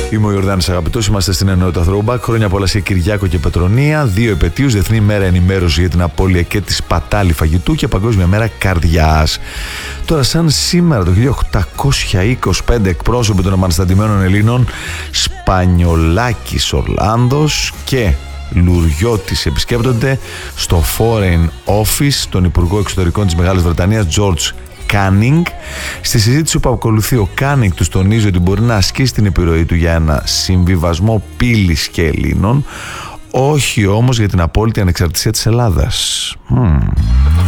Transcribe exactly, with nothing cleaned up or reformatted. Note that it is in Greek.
Είμαι ο Ιορδάνης Αγαπητός, είμαστε στην ενότητα Throwback. Χρόνια πολλά σε Κυριάκο και Πετρονία. Δύο επετείους, Διεθνή Μέρα Ενημέρωση για την Απώλεια και τη Σπατάλη Φαγητού και Παγκόσμια Μέρα Καρδιάς. Τώρα, σαν σήμερα το χίλια οκτακόσια είκοσι πέντε, εκπρόσωποι των επαναστατημένων Ελλήνων Σπανιολάκης Ορλάνδος και Λουριώτης επισκέπτονται στο Foreign Office τον Υπουργό Εξωτερικών της Μεγάλης Βρετανίας George Κάνινγκ. Στη συζήτηση που ακολουθεί, ο Κάνινγκ τους τονίζει ότι μπορεί να ασκήσει την επιρροή του για ένα συμβιβασμό πύλης και Ελλήνων, όχι όμως για την απόλυτη ανεξαρτησία της Ελλάδας. Mm.